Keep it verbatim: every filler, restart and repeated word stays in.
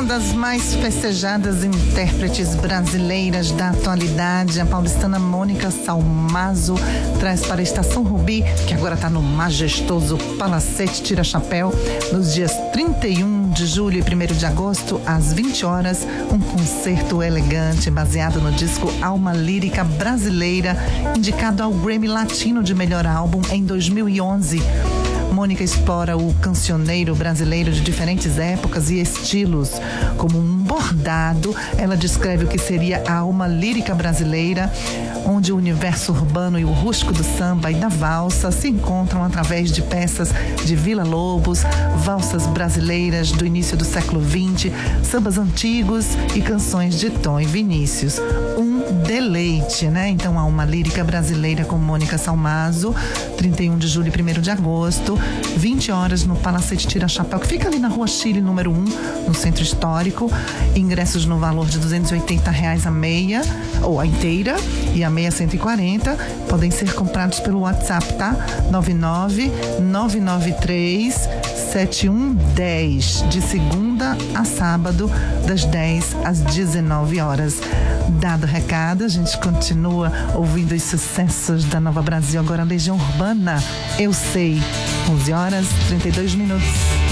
Uma das mais festejadas intérpretes brasileiras da atualidade, a paulistana Mônica Salmazo, traz para a Estação Rubi, que agora está no majestoso Palacete Tira Chapéu, nos dias trinta e um de julho e primeiro de agosto, às vinte horas, um concerto elegante baseado no disco Alma Lírica Brasileira, indicado ao Grammy Latino de Melhor Álbum em dois mil e onze. Mônica explora o cancioneiro brasileiro de diferentes épocas e estilos. Como um bordado, ela descreve o que seria a alma lírica brasileira, onde o universo urbano e o rústico do samba e da valsa se encontram através de peças de Vila Lobos, valsas brasileiras do início do século vinte, sambas antigos e canções de Tom e Vinícius. Um deleite, né? Então, a alma lírica brasileira com Mônica Salmazo, trinta e um de julho e primeiro de agosto, vinte horas no Palacete Tira Chapéu, que fica ali na Rua Chile, número um, no Centro Histórico. Ingressos no valor de duzentos e oitenta reais a meia, ou a inteira, e a meia cento e quarenta. Podem ser comprados pelo WhatsApp, tá? nove nove nove nove três sete um um zero, de segunda a sábado, das dez às dezenove horas. Dado o recado, a gente continua ouvindo os sucessos da Nova Brasil, agora Legião Urbana, Eu Sei. onze horas, trinta e dois minutos.